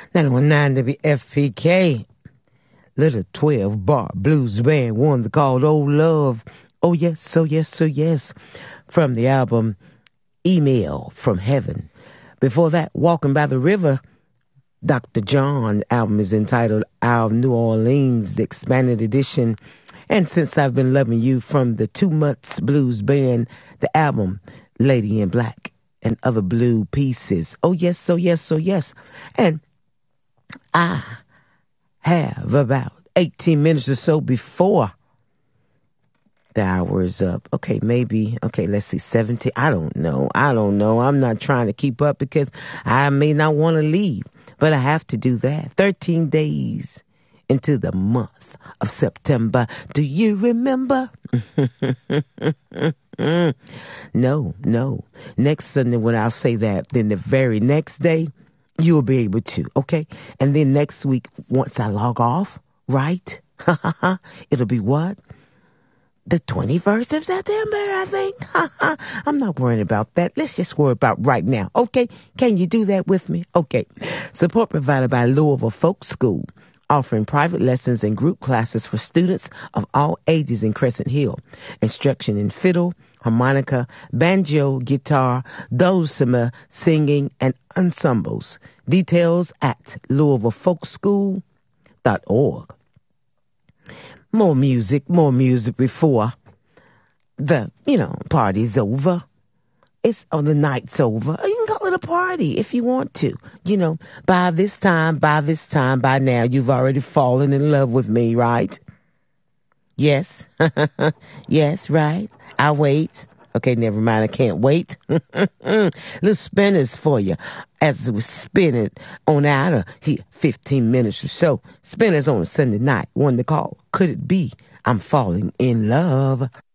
919 WFPK. Little 12-bar blues band, one called Old Love. Oh yes, oh yes, oh yes. From the album Email from Heaven. Before that, Walking by the River, Dr. John. Album is entitled Our New Orleans, the expanded edition. And Since I've Been Loving You from the 2 Months Blues Band, the album Lady in Black and Other Blue Pieces. Oh yes, oh yes, oh yes. And I have about 18 minutes or so before the hour is up. Okay, let's see, 17. I don't know. I'm not trying to keep up because I may not want to leave, but I have to do that. 13 days into the month of September. Do you remember? No. Next Sunday when I'll say that, then the very next day, you will be able to, okay? And then next week, once I log off, right? It'll be what? The 21st of September, I think. I'm not worrying about that. Let's just worry about right now, okay? Can you do that with me? Okay. Support provided by Louisville Folk School, offering private lessons and group classes for students of all ages in Crescent Hill. Instruction in fiddle, harmonica, banjo, guitar, dulcimer, singing, and ensembles. Details at LouisvilleFolkSchool.org. More music before the, party's over. The night's over. You can call it a party if you want to. By now, you've already fallen in love with me, right? Yes. Yes, right. I'll wait. Okay, never mind. I can't wait. Little spinners for you. As we spin it on out of here, 15 minutes or so. Spinners on a Sunday night. One to call. Could it be I'm falling in love?